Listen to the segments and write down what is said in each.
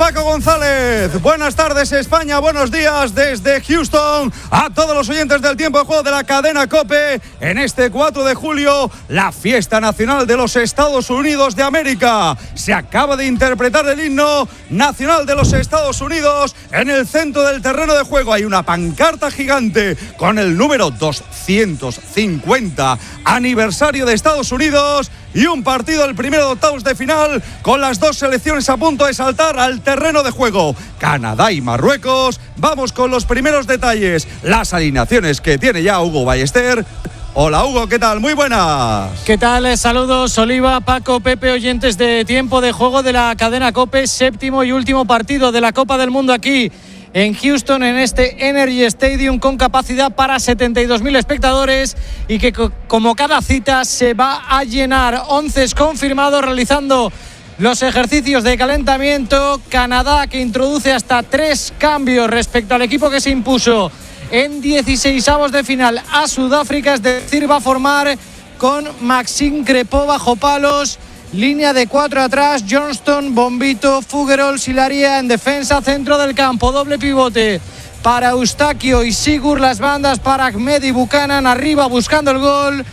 Paco González. Buenas tardes, España. Buenos días desde Houston a todos los oyentes del tiempo de juego de la cadena COPE. En este 4 de julio, la fiesta nacional de los Estados Unidos de América. Se acaba de interpretar el himno nacional de los Estados Unidos. En el centro del terreno de juego hay una pancarta gigante con el número 250 aniversario de Estados Unidos. Y un partido, el primero de octavos de final, con las dos selecciones a punto de saltar al terreno de juego. Canadá y Marruecos. Vamos con los primeros detalles. Las alineaciones que tiene ya Hugo Ballester. Hola Hugo, ¿qué tal? Muy buenas. ¿Qué tal? Saludos Oliva, Paco, Pepe, oyentes de tiempo de juego de la cadena COPE. Séptimo y último partido de la Copa del Mundo aquí en Houston, en este Energy Stadium, con capacidad para 72.000 espectadores y que como cada cita se va a llenar. 11 confirmados realizando los ejercicios de calentamiento. Canadá, que introduce hasta 3 cambios respecto al equipo que se impuso en 16avos de final a Sudáfrica, es decir, va a formar con Maxime Crépeau bajo palos. Línea de 4 atrás, Johnston, Bombito, Fougerolles, Silaria en defensa, centro del campo, doble pivote para Eustaquio y Sigur, las bandas para Ahmed y Buchanan, arriba buscando el gol,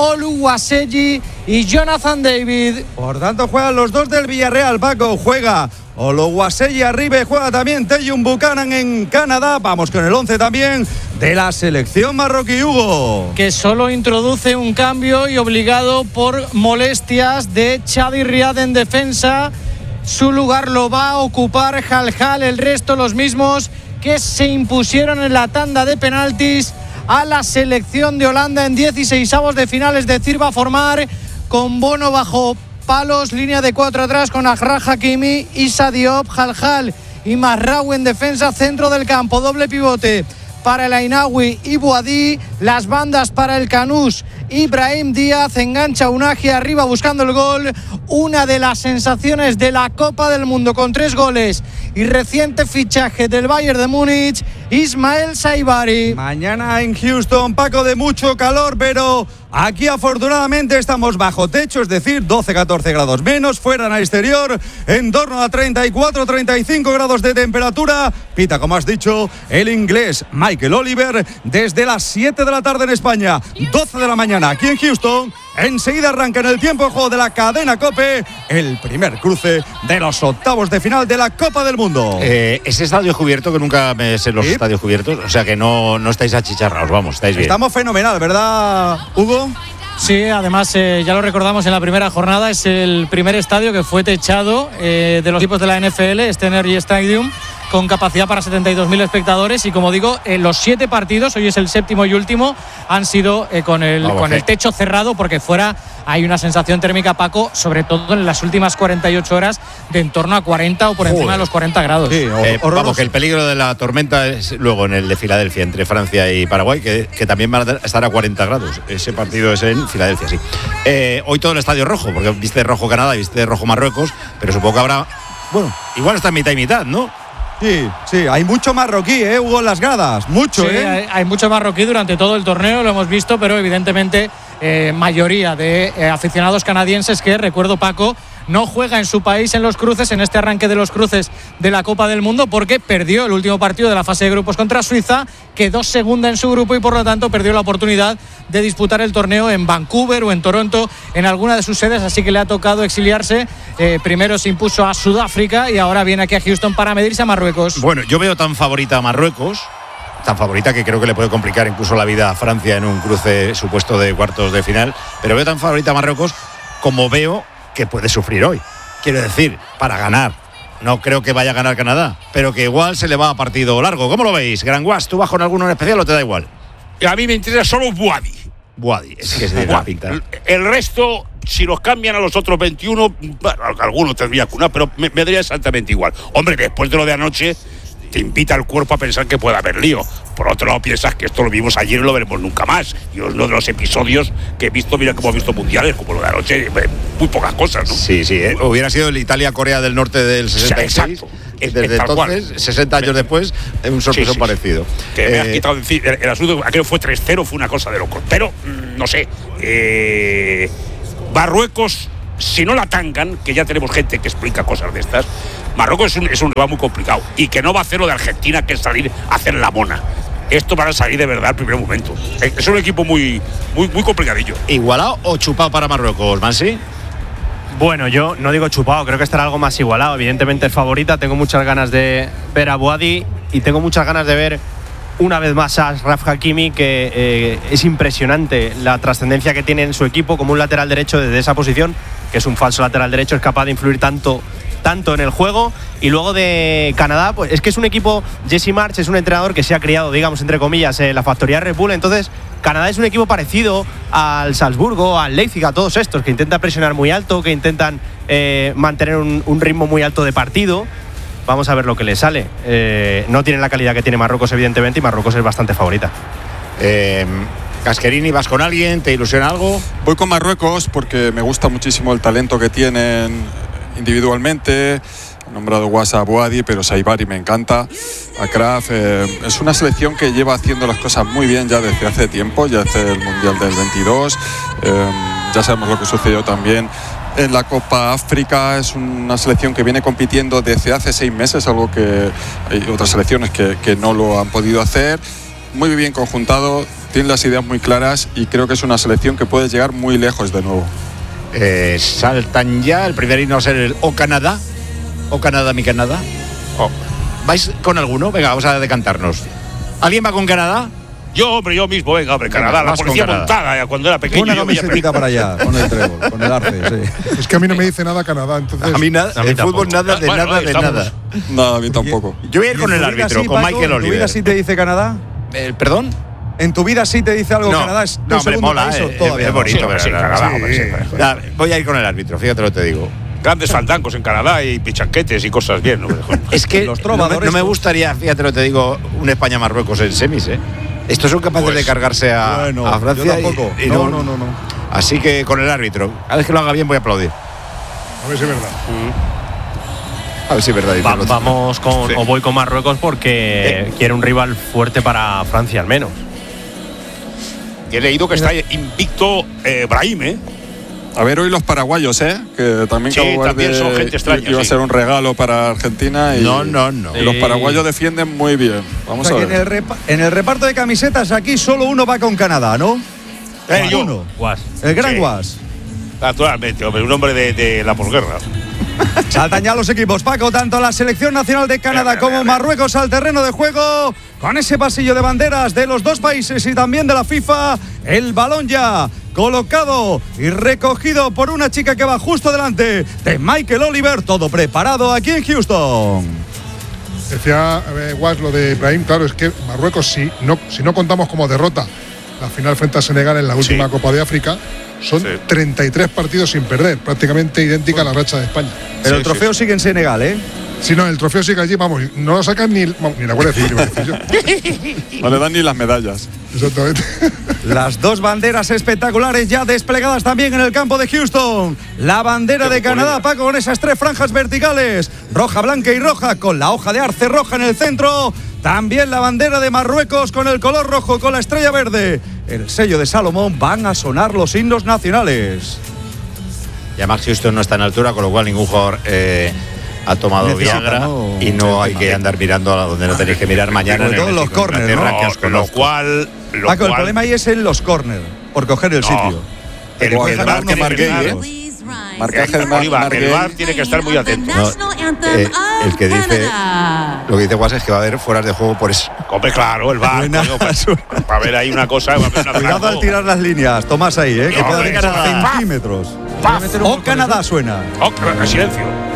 Oluwaseyi y Jonathan David. Por tanto juegan los dos del Villarreal, Paco, juega Oluwaseyi arriba y juega también Tejun Buchanan en Canadá. Vamos con el 11 también de la selección marroquí, Hugo, que solo introduce un cambio y obligado por molestias de Chadi Riad en defensa. Su lugar lo va a ocupar Haljal, el resto los mismos que se impusieron en la tanda de penaltis a la selección de Holanda en 16avos de final, es decir, va a formar con Bono bajo palos, línea de 4 atrás con Achraf Hakimi, Issa Diop, Haljal y Marraoui en defensa, centro del campo, doble pivote para el Ainaoui y Boadi, las bandas para el Canús, Ibrahim Díaz, engancha Unagi arriba buscando el gol. Una de las sensaciones de la Copa del Mundo con 3 goles y reciente fichaje del Bayern de Múnich, Ismael Saibari. Mañana en Houston, Paco, de mucho calor, pero aquí afortunadamente estamos bajo techo, es decir, 12-14 grados menos, fuera en el exterior, en torno a 34-35 grados de temperatura. Pita, como has dicho, el inglés Michael Oliver desde las 7 de la tarde en España, 12 de la mañana aquí en Houston. Enseguida arranca en el tiempo de juego de la cadena COPE el primer cruce de los octavos de final de la Copa del Mundo. Ese estadio cubierto, que nunca me sé los estadios cubiertos, o sea que no estáis achicharrados, vamos, estáis bien. Estamos fenomenal, ¿verdad, Hugo? Sí, además ya lo recordamos en la primera jornada, es el primer estadio que fue techado de los equipos de la NFL, este Energy Stadium, con capacidad para 72.000 espectadores, y como digo, los 7 partidos, hoy es el séptimo y último, han sido con el techo cerrado, porque fuera hay una sensación térmica, Paco, sobre todo en las últimas 48 horas, de en torno a 40 o por encima de los 40 grados. Sí, vamos, que el peligro de la tormenta es luego en el de Filadelfia, entre Francia y Paraguay, que también van a estar a 40 grados. Ese partido es en Filadelfia, sí. Hoy todo el estadio rojo, porque viste rojo Canadá y viste rojo Marruecos, pero supongo que habrá, bueno, igual está mitad y mitad, ¿no? Sí, hay mucho marroquí, Hugo, en las gradas, mucho, sí, hay mucho marroquí durante todo el torneo, lo hemos visto, pero evidentemente mayoría de aficionados canadienses que, recuerdo, Paco, no juega en su país en los cruces, en este arranque de los cruces de la Copa del Mundo, porque perdió el último partido de la fase de grupos contra Suiza, quedó segunda en su grupo y por lo tanto perdió la oportunidad de disputar el torneo en Vancouver o en Toronto, en alguna de sus sedes, así que le ha tocado exiliarse. Primero se impuso a Sudáfrica y ahora viene aquí a Houston para medirse a Marruecos. Bueno, yo veo tan favorita a Marruecos, tan favorita que creo que le puede complicar incluso la vida a Francia en un cruce supuesto de cuartos de final, pero veo tan favorita a Marruecos como veo que puede sufrir hoy. Quiero decir, para ganar. No creo que vaya a ganar Canadá, pero que igual se le va a partido largo. ¿Cómo lo veis? Gran Guas, ¿tú vas con alguno en especial o te da igual? A mí me interesa solo Boadi. Es que se da pinta. El resto, si los cambian a los otros 21, bueno, algunos tendría que una, pero me daría exactamente igual. Hombre, después de lo de anoche, te invita el cuerpo a pensar que puede haber lío. Por otro lado, piensas que esto lo vimos ayer y lo veremos nunca más. Y uno de los episodios que he visto, mira cómo he visto mundiales, como lo de anoche, muy pocas cosas, ¿no? Sí, hubiera sido el Italia-Corea del Norte del 66. Exacto. Desde entonces, 60 años después, un sorpresón parecido. Que me has quitado decir, el asunto, aquello fue 3-0, fue una cosa de locos. Pero, no sé, Marruecos, si no la tangan, que ya tenemos gente que explica cosas de estas, Marruecos es un rival muy complicado y que no va a hacer lo de Argentina, que es salir a hacer la mona. Esto para salir de verdad al primer momento. Es un equipo muy complicadillo. ¿Igualado o chupado para Marruecos, Mansi? Bueno, yo no digo chupado, creo que estará algo más igualado. Evidentemente es favorita, tengo muchas ganas de ver a Bouhaddi y tengo muchas ganas de ver una vez más a Achraf Hakimi, que es impresionante la trascendencia que tiene en su equipo como un lateral derecho desde esa posición, que es un falso lateral derecho, es capaz de influir tanto en el juego. Y luego de Canadá, pues es que es un equipo, Jesse Marsch es un entrenador que se ha criado, digamos, entre comillas, en la factoría Red Bull. Entonces Canadá es un equipo parecido al Salzburgo, al Leipzig, a todos estos, que intentan presionar muy alto, que intentan mantener un ritmo muy alto de partido. Vamos a ver lo que le sale. No tienen la calidad que tiene Marruecos, evidentemente, y Marruecos es bastante favorita. Casquerini, ¿vas con alguien? ¿Te ilusiona algo? Voy con Marruecos porque me gusta muchísimo el talento que tienen individualmente. He nombrado Wassa, Bouhaddi, pero Saibari me encanta. Achraf, es una selección que lleva haciendo las cosas muy bien ya desde hace tiempo, ya desde el Mundial del 22. Ya sabemos lo que sucedió también en la Copa África. Es una selección que viene compitiendo desde hace 6 meses, algo que hay otras selecciones que no lo han podido hacer. Muy bien conjuntado, tiene las ideas muy claras y creo que es una selección que puede llegar muy lejos de nuevo. Saltan ya, el primer himno va a ser el O Canadá. O Canadá, mi Canadá. ¿Vais con alguno? Venga, vamos a decantarnos. ¿Alguien va con Canadá? Yo mismo, venga, hombre, Canadá, la policía montada, cuando era pequeño. Una camiseta para allá, con el trébol, con el arce, sí. Es que a mí no me dice nada Canadá, entonces. A mí nada, a mí el fútbol tampoco. nada, de Bueno, nada, de estamos. nada. No, a mí tampoco. Yo voy a ir con ¿Y en el tu vida árbitro, sí, con Paco? Michael ¿En tu vida Oliver. sí te dice Canadá? ¿Perdón? ¿En tu vida sí te dice algo No, Canadá? ¿Es tu no, hombre, segundo mola, país o todavía es no? bonito, Sí, pero sí, no, Canadá, sí. hombre, sí. Nada, voy a ir con el árbitro, fíjate lo que te digo. Grandes fandangos en Canadá y pichanquetes y cosas bien, ¿no? Es que Los no trovadores me gustaría, fíjate lo que te digo, un España-Marruecos en semis, ¿eh? Estos son capaces de cargarse a Francia. Yo tampoco. Y No. Así que con el árbitro, a ver que lo haga bien, voy a aplaudir. A ver si es verdad. A ver si es verdad. dice el otro. Vamos con, Sí. o voy con Marruecos porque quiere un rival fuerte para Francia al menos. He leído que está invicto Brahim, ¿eh? A ver hoy los paraguayos, que también Sí, Cabo Verde también son gente extraña, iba a sí. ser un regalo para Argentina y No. y los paraguayos defienden muy bien. O Vamos sea a que ver. en el reparto de camisetas aquí solo uno va con Canadá, ¿no? Yo. Uno. Guas. El Gran Sí. Guas. Naturalmente, hombre, un hombre de la posguerra. Saltan ya los equipos, Paco, tanto la selección nacional de Canadá como Marruecos al terreno de juego, con ese pasillo de banderas de los dos países y también de la FIFA, el balón ya colocado y recogido por una chica que va justo delante de Michael Oliver, todo preparado aquí en Houston. Decía Guas lo de Ibrahim, claro, es que Marruecos, si no contamos como derrota la final frente a Senegal en la última Sí. Copa de África, son Sí. 33 partidos sin perder, prácticamente idéntica a la racha de España. Pero Sí, el trofeo sigue en Senegal, ¿eh? Si no, el trofeo sigue allí, vamos, no lo sacan ni la Guardia Civil, iba a decir yo. No le dan ni las medallas. Exactamente. Las dos banderas espectaculares ya desplegadas también en el campo de Houston. La bandera de Canadá, Paco, con esas 3 franjas verticales, roja, blanca y roja, con la hoja de arce roja en el centro. También la bandera de Marruecos con el color rojo, con la estrella verde. El sello de Salomón, van a sonar los himnos nacionales. Y además Houston no está en altura, con lo cual ningún jugador ha tomado Necesita, Viagra, ¿no? y no Sí, hay que andar mirando a donde no tenéis que mirar mañana. Sobre en el todo en los México, córners, Inglaterra, ¿no? que os Lo conozco. cual. Paco, el problema ahí es en los corners, por coger el sitio. El Guay, VAR marca tiene que Marguerite, estar- Marcaje de Oliva, el VAR tiene que estar muy atento. El que dice, lo que dice Guas es que va a haber fueras de juego por eso. Hombre, claro, el VAR. Buena. coño, va a haber ahí una cosa. Va a haber una Cuidado al tirar las líneas, Tomás ahí, que No, quedan hombre, centímetros. ¡Paf! O Canadá suena. Oh, silencio.